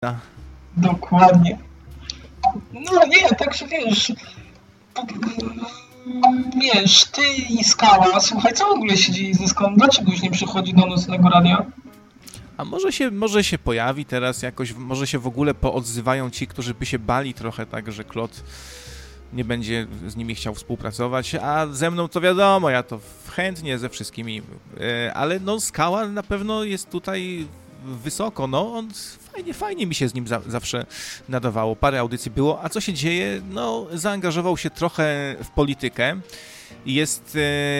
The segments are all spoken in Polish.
Dokładnie. No nie, także wiesz, ty i Skała, słuchaj, co w ogóle się dzieje ze Skałą? Dlaczego już nie przychodzi do Nocnego Radia? A może się pojawi teraz jakoś, może się w ogóle poodzywają ci, którzy by się bali trochę tak, że Klot nie będzie z nimi chciał współpracować, a ze mną to wiadomo, ja to chętnie ze wszystkimi, ale no Skała na pewno jest tutaj wysoko, no on fajnie mi się z nim zawsze nadawało, parę audycji było, a co się dzieje? No zaangażował się trochę w politykę, jest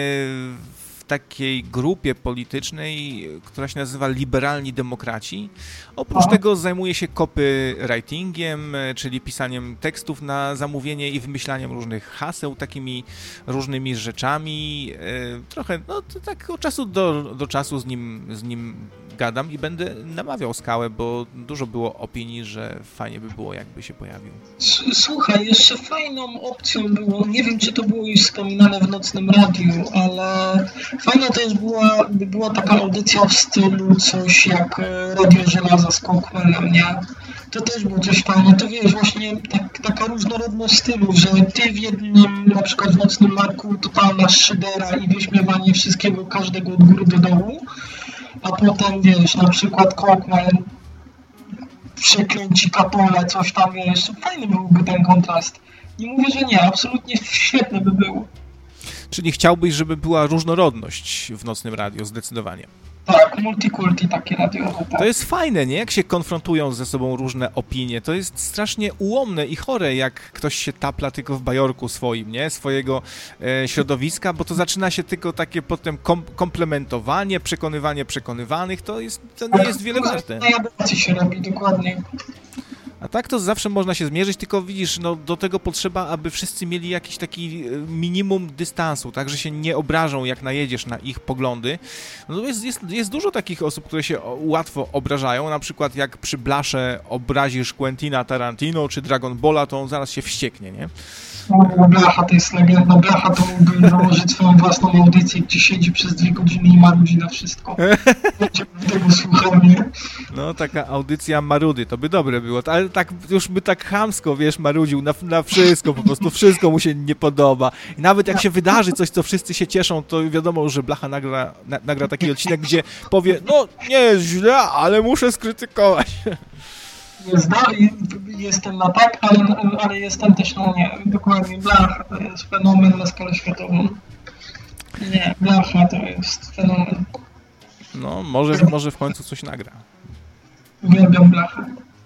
w takiej grupie politycznej, która się nazywa Liberalni Demokraci. Oprócz tego zajmuje się copywritingiem, czyli pisaniem tekstów na zamówienie i wymyślaniem różnych haseł, takimi różnymi rzeczami. Trochę, no tak od czasu do czasu z nim gadam i będę namawiał Skałę, bo dużo było opinii, że fajnie by było, jakby się pojawił. Słuchaj, jeszcze fajną opcją było, nie wiem, czy to było już wspominane w Nocnym Radiu, ale fajna też była taka audycja w stylu coś jak Radio Żelaza z Cockmanem, nie? To też było coś fajne, to wiesz, właśnie taka różnorodność stylu, że ty w jednym, na przykład w Nocnym Marku, totalna szydera i wyśmiewanie wszystkiego, każdego od góry do dołu, a potem, wiesz, na przykład Cockman, przeklęci katole, coś tam, wiesz, fajny byłby ten kontrast. Nie mówię, że nie, absolutnie świetny by był. Czyli chciałbyś, żeby była różnorodność w Nocnym Radio, zdecydowanie. Tak, multikulti takie radiowe. Tak. To jest fajne, nie? Jak się konfrontują ze sobą różne opinie. To jest strasznie ułomne i chore, jak ktoś się tapla tylko w bajorku swoim, nie? Swojego środowiska, bo to zaczyna się tylko takie potem komplementowanie, przekonywanie przekonywanych. To nie jest wiele warte. Na się robi, dokładnie. A tak to zawsze można się zmierzyć, tylko widzisz, no do tego potrzeba, aby wszyscy mieli jakiś taki minimum dystansu, tak, że się nie obrażą, jak najedziesz na ich poglądy. No jest dużo takich osób, które się łatwo obrażają, na przykład jak przy Blasze obrazisz Quentina Tarantino czy Dragon Balla, to on zaraz się wścieknie, nie? Blacha to jest legenda. Blacha to mógłby założyć swoją własną audycję, gdzie siedzi przez 2 godziny i marudzi na wszystko. Tego słucham, nie? No, taka audycja marudy, to by dobre było, ale tak już by tak chamsko, wiesz, marudził na wszystko, po prostu wszystko mu się nie podoba. I nawet jak się wydarzy coś, co wszyscy się cieszą, to wiadomo, że Blacha nagra taki odcinek, gdzie powie, no nie jest źle, ale muszę skrytykować. Jestem na tak, ale jestem też na nie. Dokładnie, Blacha to jest fenomen na skalę światową. Nie, Blacha to jest fenomen. No, może w końcu coś nagra. Uwielbiam Blachę.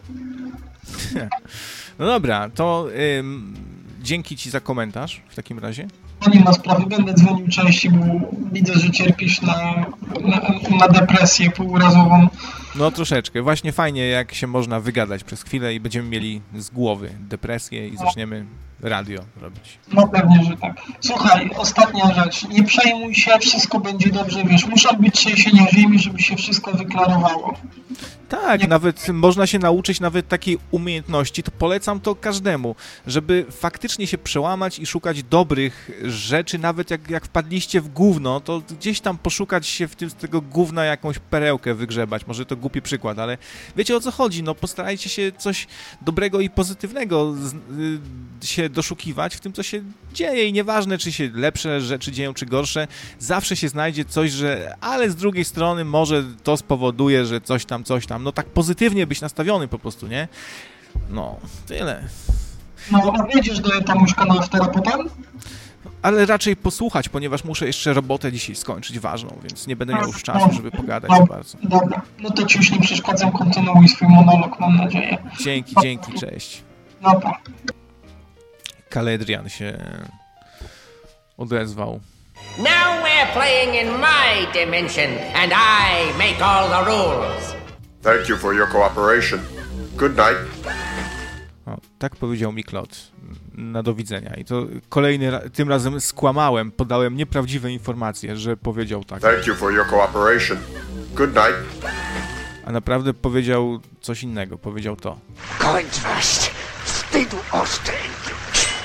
No dobra, to dzięki ci za komentarz w takim razie. No nie ma sprawy, będę dzwonił częściej, bo widzę, że cierpisz na depresję półurazową. No troszeczkę. Właśnie fajnie, jak się można wygadać przez chwilę i będziemy mieli z głowy depresję i zaczniemy radio robić. No pewnie, że tak. Słuchaj, ostatnia rzecz. Nie przejmuj się, wszystko będzie dobrze, wiesz. Muszą być trzęsienia ziemi, żeby się wszystko wyklarowało. Tak, nawet można się nauczyć nawet takiej umiejętności, to polecam to każdemu, żeby faktycznie się przełamać i szukać dobrych rzeczy, nawet jak wpadliście w gówno, to gdzieś tam poszukać się z tego gówna jakąś perełkę wygrzebać, może to głupi przykład, ale wiecie o co chodzi, no postarajcie się coś dobrego i pozytywnego się doszukiwać w tym, co się dzieje i nieważne, czy się lepsze rzeczy dzieją, czy gorsze, zawsze się znajdzie coś, ale z drugiej strony może to spowoduje, że coś tam, no tak pozytywnie być nastawiony po prostu, nie? No, tyle. No, a wjedziesz do Etamuszka na aftera potem? Ale raczej posłuchać, ponieważ muszę jeszcze robotę dzisiaj skończyć ważną, więc nie będę miał już czasu, żeby pogadać za bardzo. Dobra, no to ci już nie przeszkadzam, kontynuuj swój monolog, mam nadzieję. Dzięki, cześć. Dobra. Kaledrian się odezwał. Now we're playing in my dimension, and I make all the rules. Thank you for your cooperation. Good night. O, tak powiedział mi Klot. Na do widzenia. I to tym razem skłamałem, podałem nieprawdziwe informacje, że powiedział tak. Thank you for your cooperation. Good night. A naprawdę powiedział coś innego. Powiedział to. Kończ wstydu oszczędzić.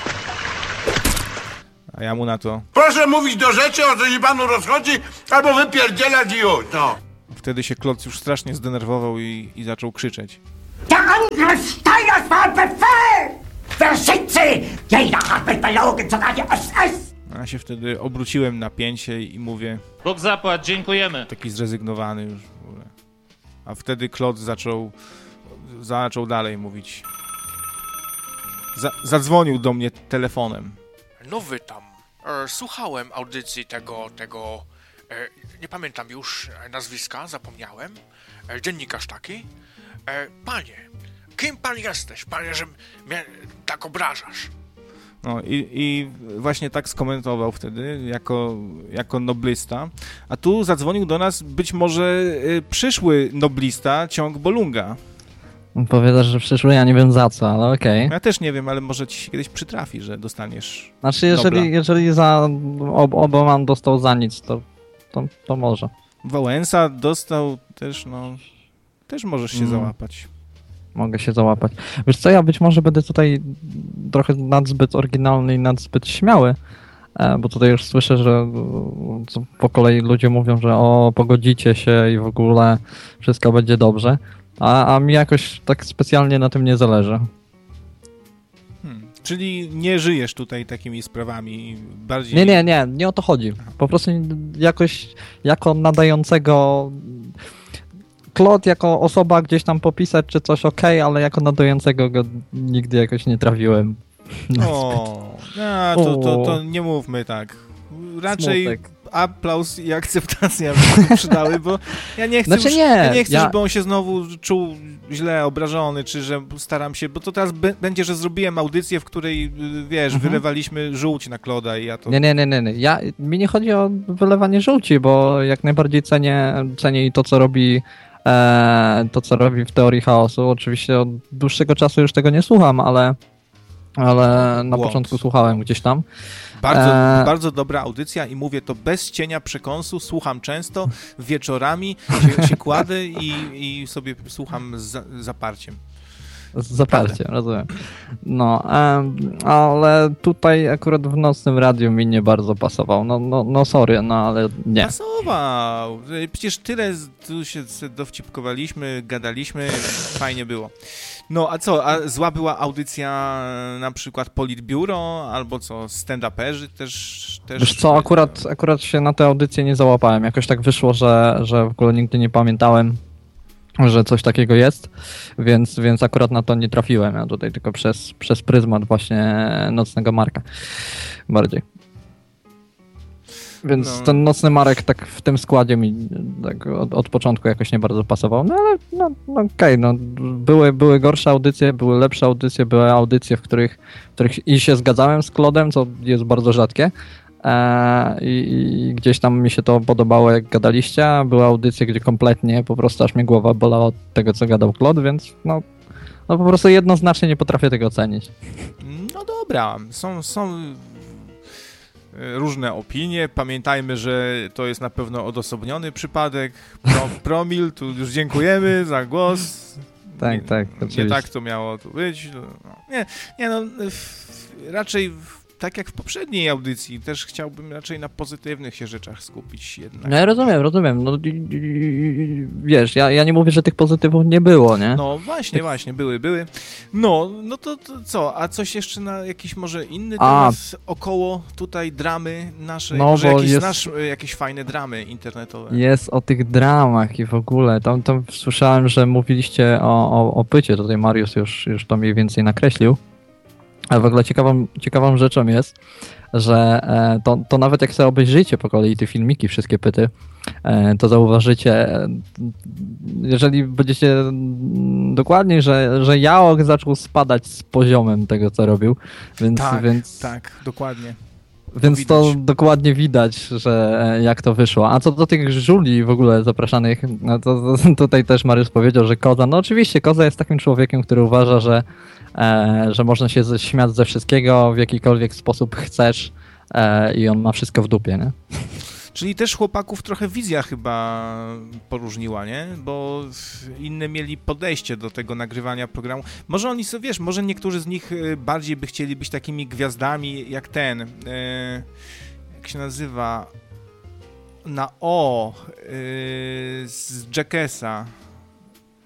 A ja mu na to. Proszę mówić do rzeczy, o co się panu rozchodzi, albo wypierdzielać i już, no. Wtedy się Klot już strasznie zdenerwował i zaczął krzyczeć. Tak! andere Steiners waren Befehl! Wer sind Sie? Jeder hat mich belogen, sogar die SS! Ja się wtedy obróciłem na pięcie i mówię... Bóg zapłać, dziękujemy. Taki zrezygnowany już w ogóle. A wtedy Klot zaczął dalej mówić. Zadzwonił do mnie telefonem. No wy tam. Słuchałem audycji tego, nie pamiętam już nazwiska, zapomniałem. Dziennikarz taki. Panie, kim pan jesteś? Panie, że mnie tak obrażasz. No i właśnie tak skomentował wtedy, jako noblista. A tu zadzwonił do nas być może przyszły noblista, Ciąg Bolunga. Powiadasz, że przyszły, ja nie wiem za co, ale okej. Ja też nie wiem, ale może ci się kiedyś przytrafi, że dostaniesz Znaczy, Nobla. jeżeli za Obaman dostał za nic, to może. Wałęsa dostał też, też możesz się załapać. Mogę się załapać. Wiesz co, ja być może będę tutaj trochę nadzbyt oryginalny i nadzbyt śmiały, bo tutaj już słyszę, że po kolei ludzie mówią, że pogodzicie się i w ogóle wszystko będzie dobrze, a mi jakoś tak specjalnie na tym nie zależy. Czyli nie żyjesz tutaj takimi sprawami bardziej... Nie o to chodzi. Po prostu jakoś jako nadającego... Klot jako osoba gdzieś tam popisać czy coś ale jako nadającego go nigdy jakoś nie trafiłem. To nie mówmy tak. Raczej Smutek. aplauz i akceptacja by się przydały, bo ja nie chcę, żeby on się znowu czuł źle, obrażony, czy że staram się, bo to teraz będzie, że zrobiłem audycję, w której, wiesz, wylewaliśmy żółć na Kloda i ja to... Nie. Mi nie chodzi o wylewanie żółci, bo jak najbardziej cenię i to, co robi w Teorii Chaosu. Oczywiście od dłuższego czasu już tego nie słucham, ale na początku słuchałem gdzieś tam. Bardzo dobra audycja i mówię to bez cienia przekąsu, słucham często, wieczorami się kładę i sobie słucham z zaparciem. Z zaparciem, rozumiem. No, ale tutaj akurat w nocnym radiu mi nie bardzo pasował. No sorry, ale nie. Pasował. Przecież tyle tu się dowcipkowaliśmy, gadaliśmy, fajnie było. No, a co? A zła była audycja na przykład Politbiuro, albo co, stand-uperzy też... Wiesz co, akurat się na tę audycję nie załapałem. Jakoś tak wyszło, że w ogóle nigdy nie pamiętałem, że coś takiego jest, więc akurat na to nie trafiłem. Ja tutaj tylko przez pryzmat właśnie Nocnego Marka bardziej. Więc ten Nocny Marek tak w tym składzie mi tak od początku jakoś nie bardzo pasował. No ale okej, były gorsze audycje, były lepsze audycje, były audycje, w których i się zgadzałem z Klodem, co jest bardzo rzadkie. I gdzieś tam mi się to podobało, jak gadaliście, a były audycje, gdzie kompletnie po prostu aż mnie głowa bolała od tego, co gadał Klod, więc no po prostu jednoznacznie nie potrafię tego ocenić. No dobra, są różne opinie. Pamiętajmy, że to jest na pewno odosobniony przypadek. Promil, tu już dziękujemy za głos. Tak, oczywiście. Nie tak to miało tu być. Raczej tak jak w poprzedniej audycji, też chciałbym raczej na pozytywnych się rzeczach skupić jednak. No ja rozumiem. No, wiesz, ja nie mówię, że tych pozytywów nie było, nie? No właśnie, były. No to co? A coś jeszcze na jakiś może inny temat około tutaj dramy naszej? No, może bo znasz jakieś fajne dramy internetowe? Jest o tych dramach i w ogóle. Tam słyszałem, że mówiliście o pycie. Tutaj Mariusz już to mniej więcej nakreślił. Ale w ogóle ciekawą rzeczą jest, że to nawet jak sobie obejrzycie po kolei te filmiki, wszystkie pyty, to zauważycie, jeżeli będziecie dokładniej, że Jaok zaczął spadać z poziomem tego, co robił. Tak, dokładnie. Więc to dokładnie widać, że jak to wyszło. A co do tych żuli w ogóle zapraszanych, no to tutaj też Mariusz powiedział, że Koza, no oczywiście Koza jest takim człowiekiem, który uważa, że można się śmiać ze wszystkiego w jakikolwiek sposób chcesz i on ma wszystko w dupie, nie? Czyli też chłopaków trochę wizja chyba poróżniła, nie? Bo inne mieli podejście do tego nagrywania programu. Może oni sobie, wiesz, może niektórzy z nich bardziej by chcieli być takimi gwiazdami jak ten, jak się nazywa, z Jackassa.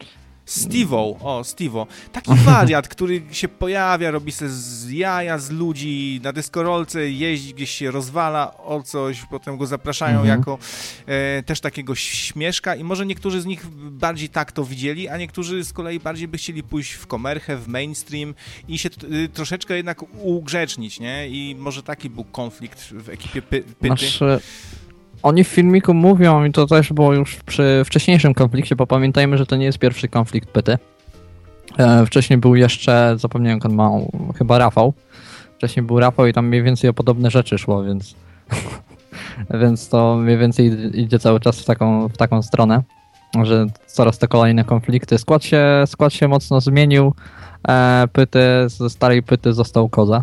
Stevo. Taki wariat, który się pojawia, robi se z jaja z ludzi na deskorolce, jeździ, gdzieś się rozwala o coś, potem go zapraszają jako też takiego śmieszka i może niektórzy z nich bardziej tak to widzieli, a niektórzy z kolei bardziej by chcieli pójść w komerchę, w mainstream i się troszeczkę jednak ugrzecznić, nie? I może taki był konflikt w ekipie Pyty. Oni w filmiku mówią, i to też było już przy wcześniejszym konflikcie, bo pamiętajmy, że to nie jest pierwszy konflikt Pyty. Wcześniej był jeszcze, zapomniałem, jak on ma, chyba Rafał. Wcześniej był Rafał i tam mniej więcej o podobne rzeczy szło, więc więc to mniej więcej idzie cały czas w taką stronę, że coraz te kolejne konflikty. Skład się mocno zmienił. Pyty, ze starej Pyty został Koza.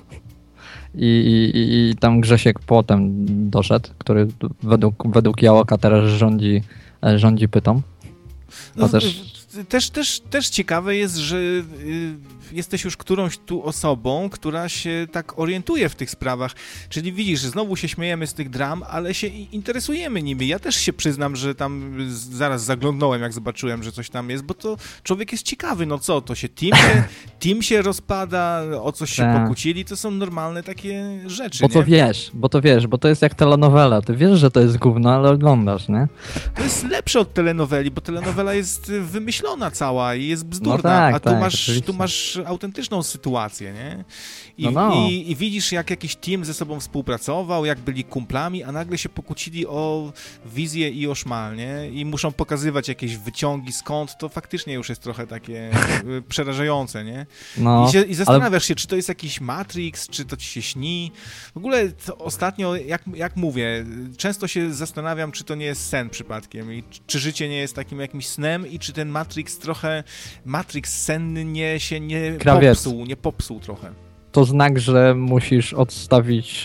I tam Grzesiek potem doszedł, który według Jałoka teraz rządzi Pytą. No, też ciekawe jest, że jesteś już którąś tu osobą, która się tak orientuje w tych sprawach. Czyli widzisz, znowu się śmiejemy z tych dram, ale się interesujemy nimi. Ja też się przyznam, że tam zaraz zaglądnąłem, jak zobaczyłem, że coś tam jest, bo to człowiek jest ciekawy. No co, to się team się rozpada, o coś się pokłócili, to są normalne takie rzeczy. Bo to jest jak telenowela. Ty wiesz, że to jest gówno, ale oglądasz, nie? To jest lepsze od telenoweli, bo telenowela jest wymyślona cała i jest bzdurna, no tak, a tu masz autentyczną sytuację, nie? I widzisz, jak jakiś team ze sobą współpracował, jak byli kumplami, a nagle się pokłócili o wizję i o szmal, nie? I muszą pokazywać jakieś wyciągi skąd, to faktycznie już jest trochę takie przerażające, nie? I zastanawiasz się, czy to jest jakiś Matrix, czy to ci się śni. W ogóle ostatnio, jak mówię, często się zastanawiam, czy to nie jest sen przypadkiem i czy życie nie jest takim jakimś snem i czy ten Matrix senny się nie popsuł trochę. To znak, że musisz odstawić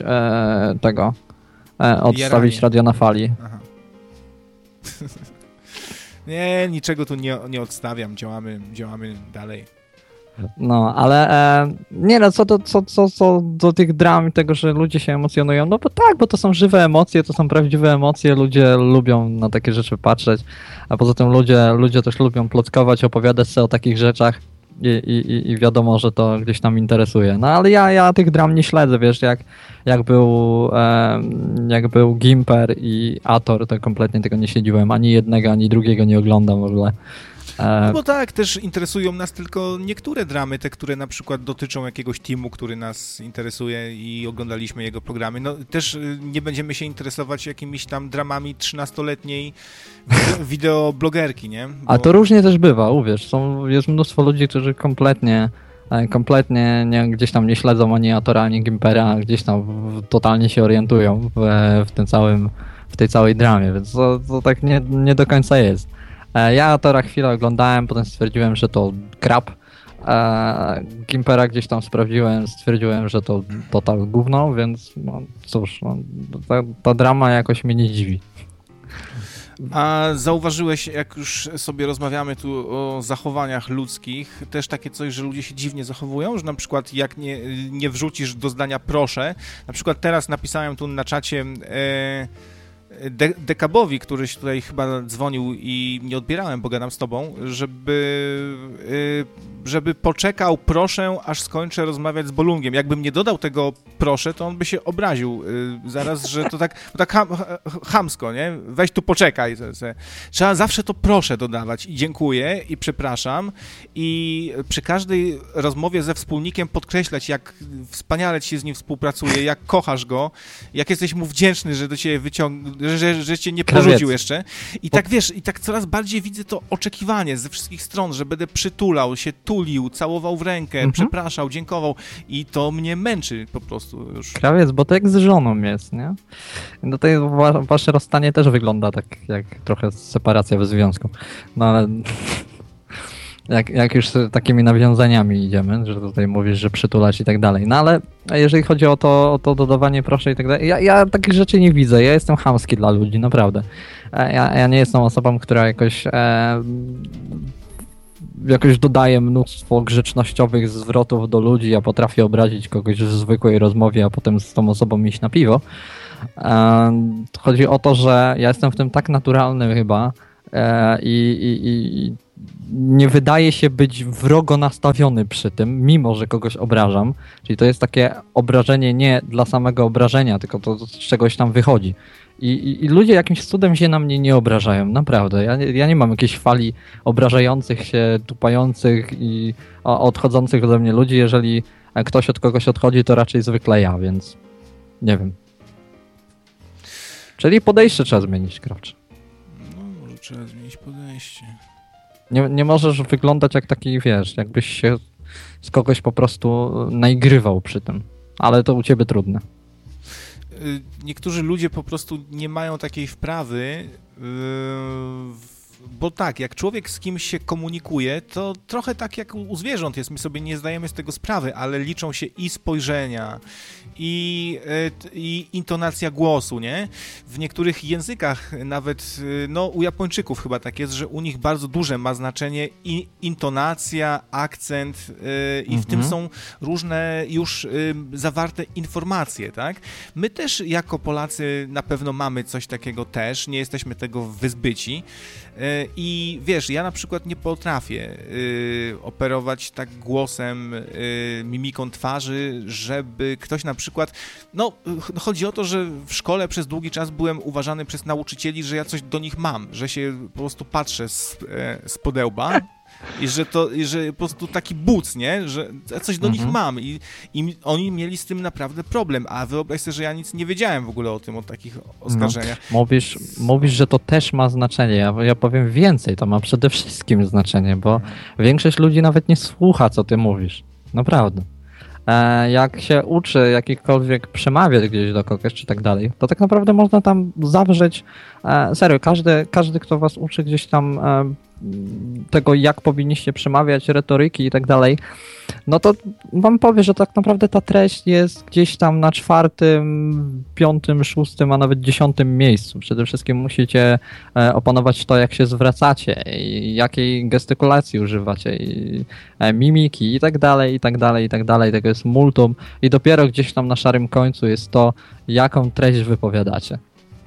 odstawić radio na fali. Aha. Nie, niczego tu nie odstawiam, działamy dalej. No, ale co do tych dram i tego, że ludzie się emocjonują, no bo tak, bo to są żywe emocje, to są prawdziwe emocje, ludzie lubią na takie rzeczy patrzeć, a poza tym ludzie też lubią plotkować, opowiadać sobie o takich rzeczach i wiadomo, że to gdzieś tam interesuje. No ale ja tych dram nie śledzę, wiesz, jak był Gimper i Ator, to kompletnie tego nie śledziłem, ani jednego, ani drugiego nie oglądam w ogóle. No bo tak, też interesują nas tylko niektóre dramy, te, które na przykład dotyczą jakiegoś teamu, który nas interesuje i oglądaliśmy jego programy. No też nie będziemy się interesować jakimiś tam dramami 13-letniej wideoblogerki, nie? A to różnie też bywa, uwierz. Jest mnóstwo ludzi, którzy kompletnie gdzieś tam nie śledzą ani Atora, ani Gimpera, a gdzieś tam totalnie się orientują w tej całej dramie, więc to tak nie do końca jest. Ja Atora chwilę oglądałem, potem stwierdziłem, że to krap. Gimpera gdzieś tam sprawdziłem, stwierdziłem, że to total gówno, więc no cóż, ta drama jakoś mnie nie dziwi. A zauważyłeś, jak już sobie rozmawiamy tu o zachowaniach ludzkich, też takie coś, że ludzie się dziwnie zachowują, że na przykład jak nie wrzucisz do zdania proszę, na przykład teraz napisałem tu na czacie Dekabowi, któryś tutaj chyba dzwonił i nie odbierałem, bo gadam z tobą, żeby poczekał proszę, aż skończę rozmawiać z Bolungiem. Jakbym nie dodał tego proszę, to on by się obraził zaraz, że to tak chamsko, nie? Weź tu poczekaj. Trzeba zawsze to proszę dodawać i dziękuję i przepraszam i przy każdej rozmowie ze wspólnikiem podkreślać, jak wspaniale ci się z nim współpracuje, jak kochasz go, jak jesteś mu wdzięczny, że do ciebie że cię nie porzucił jeszcze. I tak wiesz, i tak coraz bardziej widzę to oczekiwanie ze wszystkich stron, że będę przytulał, się tulił, całował w rękę, przepraszał, dziękował i to mnie męczy po prostu już. Krawiec, bo to jak z żoną jest, nie? No to wasze rozstanie też wygląda tak jak trochę separacja w związku. No ale jak już z takimi nawiązaniami idziemy, że tutaj mówisz, że przytulać i tak dalej. No ale jeżeli chodzi o to dodawanie proszę i tak dalej, ja takich rzeczy nie widzę. Ja jestem chamski dla ludzi, naprawdę. Ja nie jestem osobą, która jakoś dodaje mnóstwo grzecznościowych zwrotów do ludzi. Ja potrafię obrazić kogoś w zwykłej rozmowie, a potem z tą osobą iść na piwo. Chodzi o to, że ja jestem w tym tak naturalny chyba i nie wydaje się być wrogo nastawiony przy tym, mimo że kogoś obrażam. Czyli to jest takie obrażenie nie dla samego obrażenia, tylko to z czegoś tam wychodzi. I ludzie jakimś cudem się na mnie nie obrażają, naprawdę. Ja nie mam jakiejś fali obrażających się, tupających i odchodzących ode mnie ludzi. Jeżeli ktoś od kogoś odchodzi, to raczej zwykle ja, więc nie wiem. Czyli podejście trzeba zmienić, Krawcz. No, może trzeba zmienić podejście. Nie możesz wyglądać jak taki, wiesz, jakbyś się z kogoś po prostu naigrywał przy tym. Ale to u ciebie trudne. Niektórzy ludzie po prostu nie mają takiej wprawy, bo tak, jak człowiek z kimś się komunikuje, to trochę tak jak u zwierząt jest, my sobie nie zdajemy z tego sprawy, ale liczą się i spojrzenia, i intonacja głosu, nie? W niektórych językach, nawet no, u Japończyków chyba tak jest, że u nich bardzo duże ma znaczenie i intonacja, akcent i w tym są różne już zawarte informacje, tak? My też jako Polacy na pewno mamy coś takiego też, nie jesteśmy tego wyzbyci. I wiesz, ja na przykład nie potrafię operować tak głosem, mimiką twarzy, żeby ktoś na przykład, no chodzi o to, że w szkole przez długi czas byłem uważany przez nauczycieli, że ja coś do nich mam, że się po prostu patrzę z podełba i że po prostu taki buc, nie, że ja coś do nich mam i oni mieli z tym naprawdę problem, a wyobraź sobie, że ja nic nie wiedziałem w ogóle o tym, o takich oskarżeniach. No, mówisz, że to też ma znaczenie, ja powiem więcej, to ma przede wszystkim znaczenie, bo większość ludzi nawet nie słucha, co ty mówisz, naprawdę. Jak się uczy jakikolwiek przemawiać gdzieś do kogoś czy tak dalej, to tak naprawdę można tam zawrzeć, serio, każdy kto was uczy gdzieś tam tego, jak powinniście przemawiać, retoryki i tak dalej, no to wam powie, że tak naprawdę ta treść jest gdzieś tam na 4., 5., 6., a nawet 10. miejscu. Przede wszystkim musicie opanować to, jak się zwracacie i jakiej gestykulacji używacie i mimiki i tak dalej, i tak dalej, i tak dalej. Tego jest multum i dopiero gdzieś tam na szarym końcu jest to, jaką treść wypowiadacie.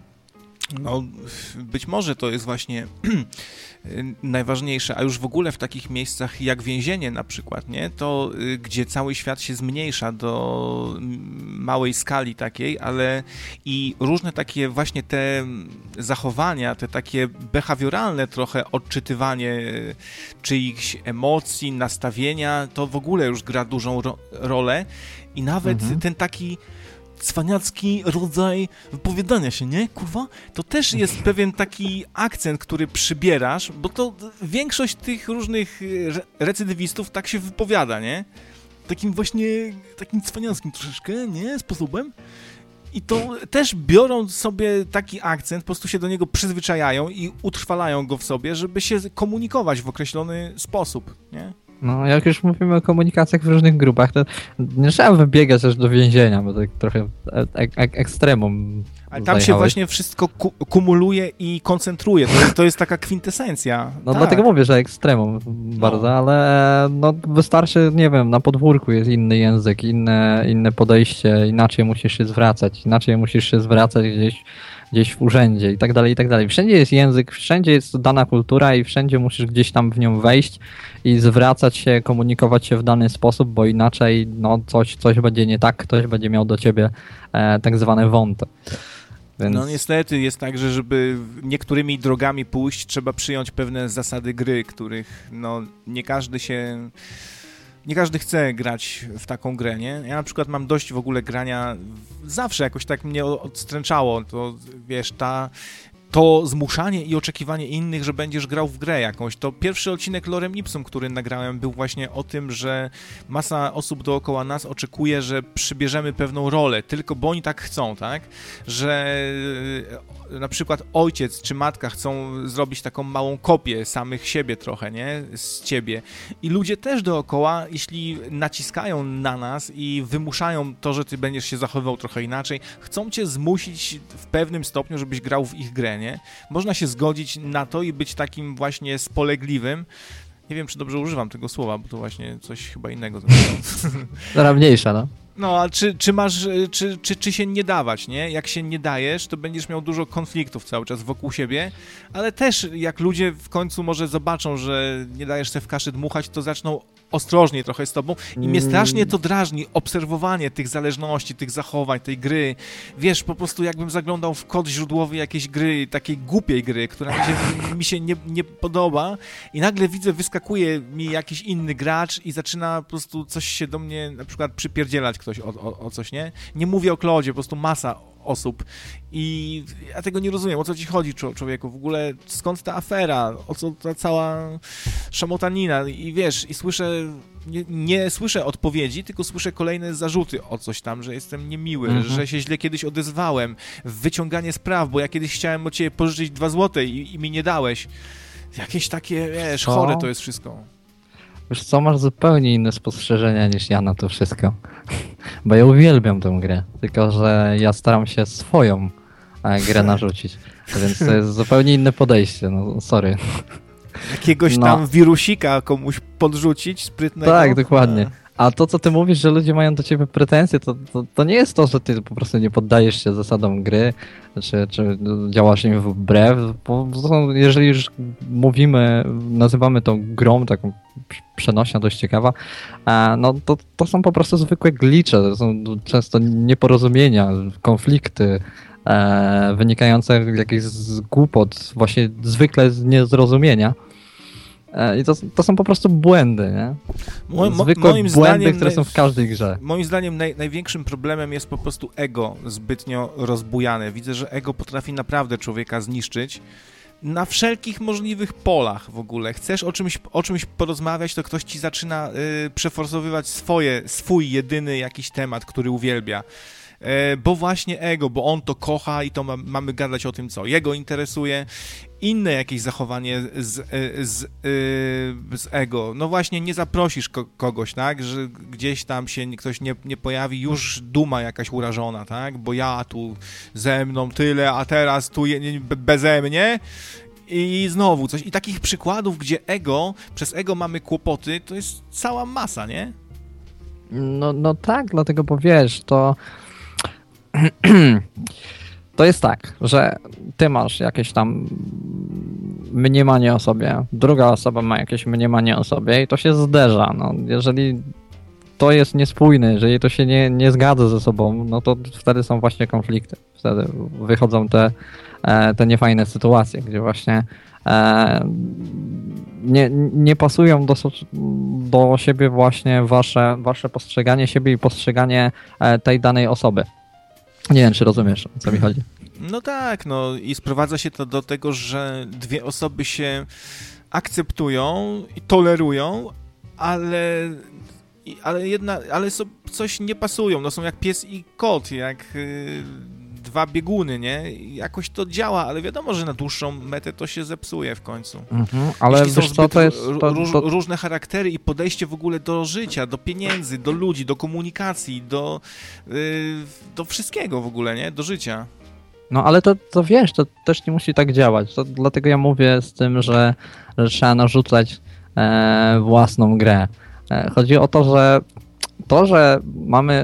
No, być może to jest właśnie najważniejsze, a już w ogóle w takich miejscach jak więzienie na przykład, nie? To gdzie cały świat się zmniejsza do małej skali takiej, ale i różne takie właśnie te zachowania, te takie behawioralne trochę odczytywanie czyichś emocji, nastawienia, to w ogóle już gra dużą rolę i nawet ten taki cwaniacki rodzaj wypowiadania się, nie? Kurwa? To też jest pewien taki akcent, który przybierasz, bo to większość tych różnych recydywistów tak się wypowiada, nie? Takim właśnie, takim cwaniackim troszeczkę, nie? Sposobem. I to też biorą sobie taki akcent, po prostu się do niego przyzwyczajają i utrwalają go w sobie, żeby się komunikować w określony sposób, nie? No, jak już mówimy o komunikacjach w różnych grupach, to nie trzeba wybiegać aż do więzienia, bo tak trochę ekstremum. Ale tam się właśnie wszystko kumuluje i koncentruje. To jest taka kwintesencja. No tak. Dlatego mówię, że ekstremum bardzo, ale no wystarczy, nie wiem, na podwórku jest inny język, inne podejście, inaczej musisz się zwracać gdzieś w urzędzie i tak dalej, i tak dalej. Wszędzie jest język, wszędzie jest dana kultura i wszędzie musisz gdzieś tam w nią wejść i zwracać się, komunikować się w dany sposób, bo inaczej no coś będzie nie tak, ktoś będzie miał do ciebie tak zwane wąty. Więc... No niestety jest tak, że żeby niektórymi drogami pójść, trzeba przyjąć pewne zasady gry, których no nie każdy chce grać w taką grę, nie? Ja na przykład mam dość w ogóle grania, zawsze jakoś tak mnie odstręczało, to wiesz, to zmuszanie i oczekiwanie innych, że będziesz grał w grę jakąś. To pierwszy odcinek Lorem Ipsum, który nagrałem, był właśnie o tym, że masa osób dookoła nas oczekuje, że przybierzemy pewną rolę, tylko bo oni tak chcą, tak? Że na przykład ojciec czy matka chcą zrobić taką małą kopię samych siebie trochę, nie? Z ciebie. I ludzie też dookoła, jeśli naciskają na nas i wymuszają to, że ty będziesz się zachowywał trochę inaczej, chcą cię zmusić w pewnym stopniu, żebyś grał w ich grę, nie? Można się zgodzić na to i być takim właśnie spolegliwym. Nie wiem, czy dobrze używam tego słowa, bo to właśnie coś chyba innego. Mniejsza, no. No, a czy się nie dawać, nie? Jak się nie dajesz, to będziesz miał dużo konfliktów cały czas wokół siebie, ale też jak ludzie w końcu może zobaczą, że nie dajesz się w kaszy dmuchać, to zaczną ostrożniej trochę z tobą i mnie strasznie to drażni, obserwowanie tych zależności, tych zachowań, tej gry. Wiesz, po prostu jakbym zaglądał w kod źródłowy jakiejś gry, takiej głupiej gry, która mi się nie podoba i nagle widzę, wyskakuje mi jakiś inny gracz i zaczyna po prostu coś się do mnie na przykład przypierdzielać ktoś o coś, nie? Nie mówię o klodzie, po prostu masa osób i ja tego nie rozumiem, o co ci chodzi, człowieku, w ogóle skąd ta afera, o co ta cała szamotanina i wiesz, i słyszę, nie słyszę odpowiedzi, tylko słyszę kolejne zarzuty o coś tam, że jestem niemiły, że się źle kiedyś odezwałem, wyciąganie spraw, bo ja kiedyś chciałem od ciebie pożyczyć 2 złote i mi nie dałeś. Jakieś takie, wiesz, chore to jest wszystko. Wiesz co, masz zupełnie inne spostrzeżenia niż ja na to wszystko. Bo ja uwielbiam tę grę, tylko że ja staram się swoją grę narzucić. Więc to jest zupełnie inne podejście, no sorry. Jakiegoś tam wirusika komuś podrzucić sprytnego. Tak, dokładnie. A to, co ty mówisz, że ludzie mają do ciebie pretensje, to nie jest to, że ty po prostu nie poddajesz się zasadom gry, czy działasz im wbrew, bo jeżeli już mówimy, nazywamy to grą, taką przenośnia, dość ciekawa, no to są po prostu zwykłe glitche, to są często nieporozumienia, konflikty, wynikające z jakichś głupot, właśnie zwykle z niezrozumienia. I to są po prostu błędy, nie? Zwykłe błędy, które są w każdej grze. Moim zdaniem największym problemem jest po prostu ego zbytnio rozbujane. Widzę, że ego potrafi naprawdę człowieka zniszczyć na wszelkich możliwych polach w ogóle. Chcesz o czymś porozmawiać, to ktoś ci zaczyna przeforsowywać swój jedyny jakiś temat, który uwielbia. Bo właśnie ego, bo on to kocha i to mamy gadać o tym, co jego interesuje. Inne jakieś zachowanie z ego. No właśnie nie zaprosisz kogoś, tak, że gdzieś tam się ktoś nie pojawi, już duma jakaś urażona, tak, bo ja tu ze mną tyle, a teraz tu beze mnie. I znowu coś. I takich przykładów, gdzie przez ego mamy kłopoty, to jest cała masa, nie? No tak, dlatego bo wiesz, to jest tak, że ty masz jakieś tam mniemanie o sobie, druga osoba ma jakieś mniemanie o sobie i to się zderza. No, jeżeli to jest niespójne, jeżeli to się nie zgadza ze sobą, no to wtedy są właśnie konflikty. Wtedy wychodzą te niefajne sytuacje, gdzie właśnie nie pasują do siebie właśnie wasze postrzeganie siebie i postrzeganie tej danej osoby. Nie wiem, czy rozumiesz, o co mi chodzi. No tak, no i sprowadza się to do tego, że dwie osoby się akceptują i tolerują, ale coś nie pasują. No są jak pies i kot, jak dwa bieguny, nie? Jakoś to działa, ale wiadomo, że na dłuższą metę to się zepsuje w końcu. Ale wiesz co, to jest... Różne charaktery i podejście w ogóle do życia, do pieniędzy, do ludzi, do komunikacji, do wszystkiego w ogóle, nie? Do życia. No ale to wiesz, to też nie musi tak działać. To dlatego ja mówię z tym, że trzeba narzucać własną grę. Chodzi o to, że mamy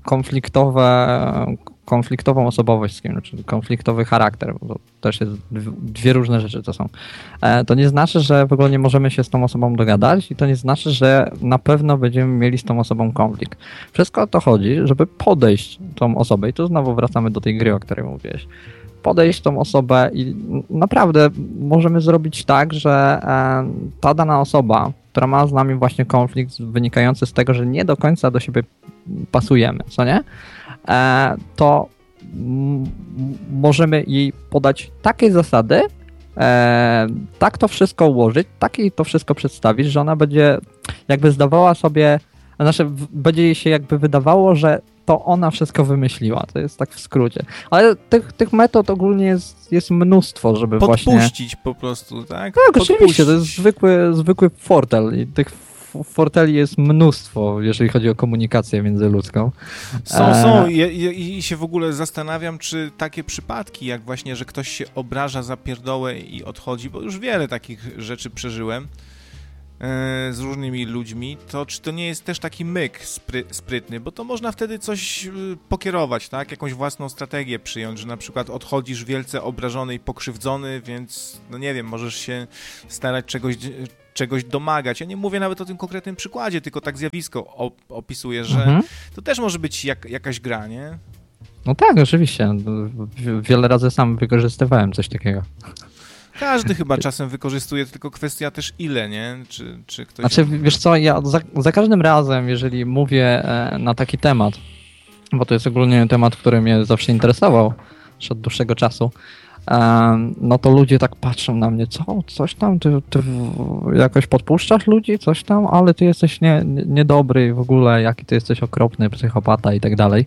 konfliktową osobowość z kimś, czyli konfliktowy charakter, bo to też jest dwie różne rzeczy to są. To nie znaczy, że w ogóle nie możemy się z tą osobą dogadać i to nie znaczy, że na pewno będziemy mieli z tą osobą konflikt. Wszystko o to chodzi, żeby podejść tą osobę i tu znowu wracamy do tej gry, o której mówiłeś. Podejść tą osobę i naprawdę możemy zrobić tak, że ta dana osoba, która ma z nami właśnie konflikt wynikający z tego, że nie do końca do siebie pasujemy, co nie? To możemy jej podać takie zasady, tak to wszystko ułożyć, tak jej to wszystko przedstawić, że ona będzie jakby zdawała sobie, znaczy będzie jej się jakby wydawało, że to ona wszystko wymyśliła. To jest tak w skrócie. Ale tych metod ogólnie jest mnóstwo, żeby podpuścić po prostu, tak? Tak, oczywiście, to jest zwykły fortel i tych forteli jest mnóstwo, jeżeli chodzi o komunikację międzyludzką. Są i się w ogóle zastanawiam, czy takie przypadki, jak właśnie, że ktoś się obraża za pierdołę i odchodzi, bo już wiele takich rzeczy przeżyłem, z różnymi ludźmi, to czy to nie jest też taki myk sprytny, bo to można wtedy coś pokierować, tak? Jakąś własną strategię przyjąć, że na przykład odchodzisz wielce obrażony i pokrzywdzony, więc, no nie wiem, możesz się starać czegoś domagać. Ja nie mówię nawet o tym konkretnym przykładzie, tylko tak zjawisko opisuję, że to też może być jakaś gra, nie? No tak, oczywiście. Wiele razy sam wykorzystywałem coś takiego. Każdy chyba czasem wykorzystuje, tylko kwestia też ile, nie? Czy ktoś... Znaczy, wiesz co, ja za każdym razem, jeżeli mówię na taki temat, bo to jest ogólnie temat, który mnie zawsze interesował już od dłuższego czasu, no to ludzie tak patrzą na mnie, coś tam, ty jakoś podpuszczasz ludzi, coś tam, ale ty jesteś niedobry w ogóle, jaki ty jesteś okropny, psychopata i tak dalej.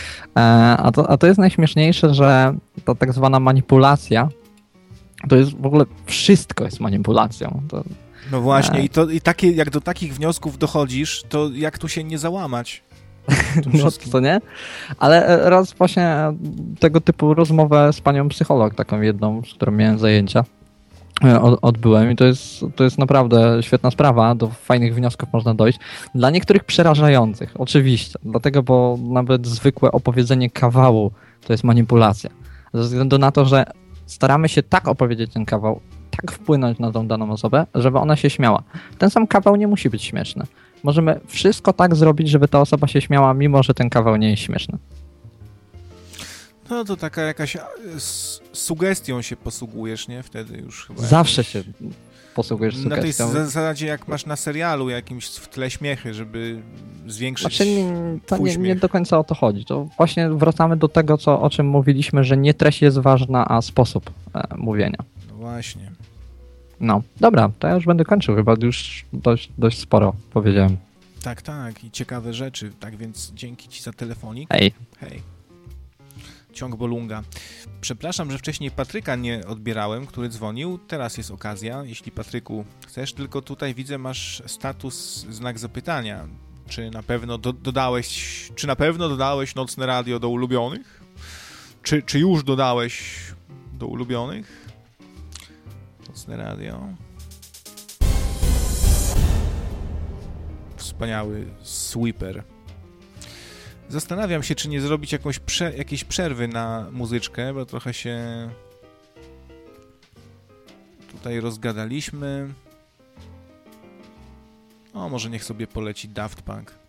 A to jest najśmieszniejsze, że ta tak zwana manipulacja, to jest w ogóle wszystko jest manipulacją. No właśnie, i takie, jak do takich wniosków dochodzisz, to jak tu się nie załamać? No to nie? Ale raz właśnie tego typu rozmowę z panią psycholog, taką jedną, z którą miałem zajęcia, odbyłem i to jest naprawdę świetna sprawa, do fajnych wniosków można dojść. Dla niektórych przerażających, oczywiście, dlatego, bo nawet zwykłe opowiedzenie kawału to jest manipulacja. Ze względu na to, że staramy się tak opowiedzieć ten kawał, tak wpłynąć na tą daną osobę, żeby ona się śmiała. Ten sam kawał nie musi być śmieszny. Możemy wszystko tak zrobić, żeby ta osoba się śmiała, mimo że ten kawał nie jest śmieszny. No to taka jakaś sugestią się posługujesz, nie? Wtedy już chyba... Zawsze się posługujesz sugestią. Na tej zasadzie jak masz na serialu jakimś w tle śmiechy, żeby zwiększyć to nie do końca o to chodzi. To właśnie wracamy do tego, o czym mówiliśmy, że nie treść jest ważna, a sposób mówienia. No właśnie. No, dobra, to ja już będę kończył, chyba już dość sporo powiedziałem. Tak, i ciekawe rzeczy, tak więc dzięki ci za telefonik. Hej. Ciąg Bolunga. Przepraszam, że wcześniej Patryka nie odbierałem, który dzwonił. Teraz jest okazja, jeśli Patryku chcesz, tylko tutaj widzę, masz status, znak zapytania. Czy na pewno dodałeś Nocne Radio do ulubionych? Czy już dodałeś do ulubionych? Nocne Radio. Wspaniały sweeper. Zastanawiam się, czy nie zrobić jakiejś przerwy na muzyczkę, bo trochę się tutaj rozgadaliśmy. O, może niech sobie poleci Daft Punk.